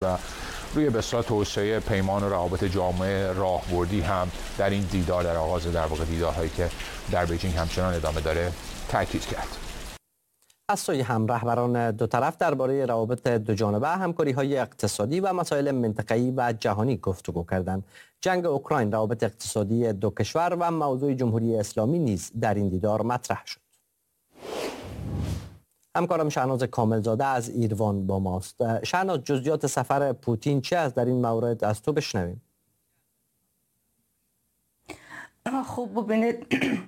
و روی به اصطلاح توسعه پیمان و روابط جامعه راهبردی هم در این دیدار، در آغاز در واقع دیدارهایی که در بیجینگ همچنان ادامه داره تاکید کرد. از سوی هم رهبران دو طرف درباره روابط دوجانبه، همکاری‌های اقتصادی و مسائل منطقه‌ای و جهانی گفتگو کردند. جنگ اوکراین، روابط اقتصادی دو کشور و موضوع جمهوری اسلامی نیز در این دیدار مطرح شد. همکارم شهناز کاملزاده از ایروان با ماست. شهناز، جزئیات سفر پوتین چه است در این مورد؟ از تو بشنویم. خوب ببینید،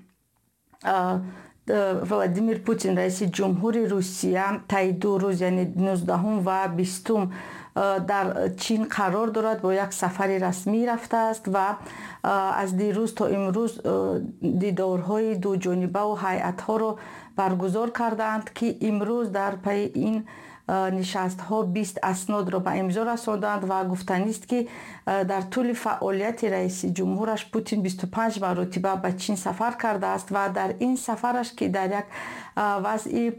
ولادیمیر پوتین رئیس جمهوری روسیه طی 2 روز یعنی 19 و 20 در چین قرار دارد با یک سفر رسمی رفته است و از دیروز تا امروز دیدارهای دو جانبه و هیئت‌ها را برگزار کردند که امروز در پی این نشست ها 20 اسناد را به امضا رساندند و گفتنی است که در طول فعالیت رئیس جمهورش پوتین 25 مرتبه به چین سفر کرده است و در این سفرش که در یک وضع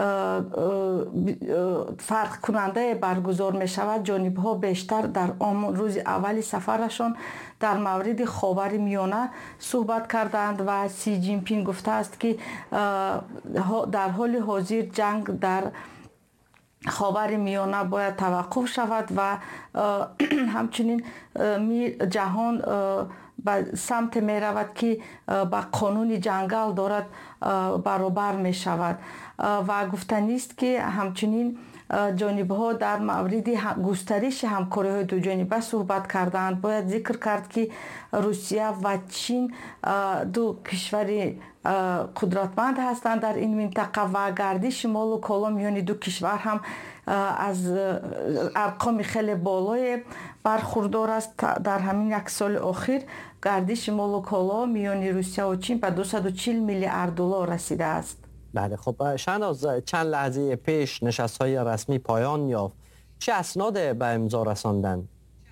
فرق کننده برگزار می شود، جانب ها بیشتر در روز اول سفرشان در مورد خاور میانه صحبت کردند و سی جین پینگ گفته است که در حال حاضر جنگ در خاور میانه باید توقف شود و همچنین جهان به سمت می رود که با قانون جنگل دارد برابر می شود و گفتنی است که همچنین جانب‌ها در مورد گسترش همکاری‌های دو جانبه صحبت کردند. باید ذکر کرد که روسیه و چین دو کشور قدرتمند هستند در این منطقه و گردش مال و کالا میان دو کشور هم از ارقام خیلی بالای برخوردار است. در همین یک سال اخیر گردش مال و کالا میان روسیه و چین به 240 میلیارد دلار رسیده است. بله، خب شهناز، چند لحظه پیش نشست‌های رسمی پایان یافت. چه اسناد به امضا رساندند؟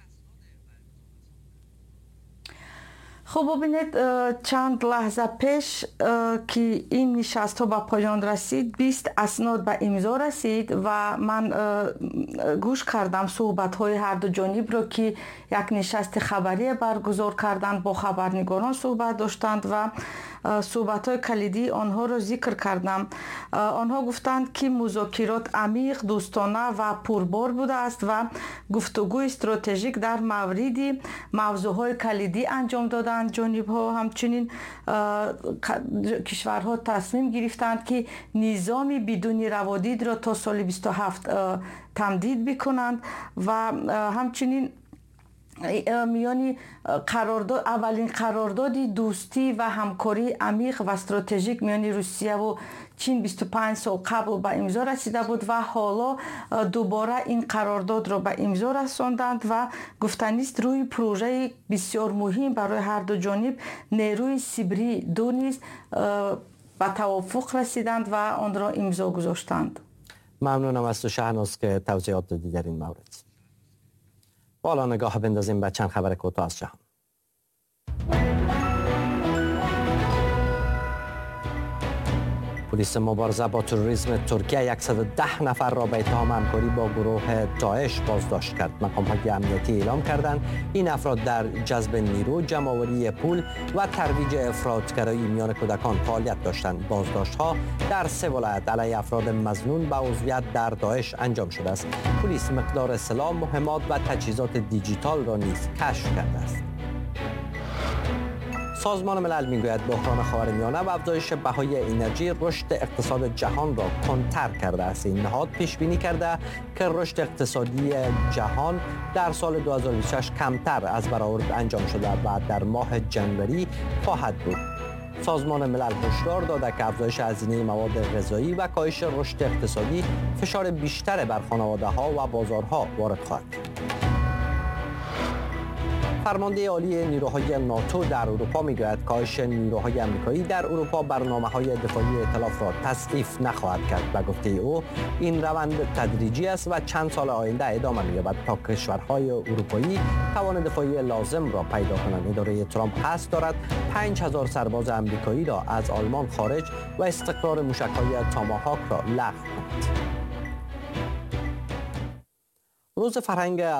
خب ببینید، چند لحظه پیش که این نشست ها به پایان رسید 20 اسناد به امضا رسید و من گوش کردم صحبت های هر دو جانب را که یک نشست خبری برگزار کردند، با خبرنگاران صحبت داشتند و صحبت های کلیدی آنها را ذکر کردم. آنها گفتند که مذاکرات عمیق، دوستانه و پربار بوده است و گفتگو استراتژیک در مورد موضوع های کلیدی انجام دادند. جانب ها همچنین کشورها تصمیم گرفتند که نظام بدون روادید را تا سال 27 تمدید بکنند و همچنین میانی قرارداد، اولین قرارداد دوستی و همکاری عمیق و استراتژیک میان روسیه و چین 25 سال قبل به امضا رسیده بود و حالا دوباره این قرارداد را به امضا رساندند و گفتنی است روی پروژه بسیار مهم برای هر دو جانب، نیروی سیبری 2 نیز به توافق رسیدند و آن را امضا گذاشتند. ممنونم از تو شهناز که توضیحات دادی در این مورد. بالا نگاه بندازیم به چند خبر کوتاه از جهان. پلیس مبارزه با تروریسم ترکیه 110 نفر را به اتهام همکاری با گروه داعش بازداشت کرد. مقام‌های امنیتی اعلام کردند این افراد در جذب نیرو، جمع‌آوری پول و ترویج افراطگرایی میان کودکان فعالیت داشتند. بازداشت‌ها در 3 ولایت علیه افراد مظنون به عضویت در داعش انجام شده است. پلیس مقدار سلاح، مهمات و تجهیزات دیجیتال را نیز کشف کرده است. سازمان ملل میگوید بحران خاورمیانه و افزایش بهای انرژی رشد اقتصاد جهان را کندتر کرده است. این نهاد پیش بینی کرده که رشد اقتصادی جهان در سال 2026 کمتر از برآورد انجام شده و در ماه جنوری خواهد بود. سازمان ملل هشدار داده که افزایش هزینه مواد غذایی و کاهش رشد اقتصادی فشار بیشتر بر خانواده‌ها و بازارها وارد خواهد کرد. فرمانده عالی نیروهای ناتو در اروپا میگوید کاهش نیروهای آمریکایی در اروپا برنامه‌های دفاعی ائتلاف را تضعیف نخواهد کرد. به گفته او این روند تدریجی است و چند سال آینده ادامه می‌یابد تا کشورهای اروپایی توان دفاعی لازم را پیدا کنند. اداره ترامپ قصد دارد 5000 سرباز آمریکایی را از آلمان خارج و استقرار موشک‌های تاماهاک را لغو کند. روز فرهنگ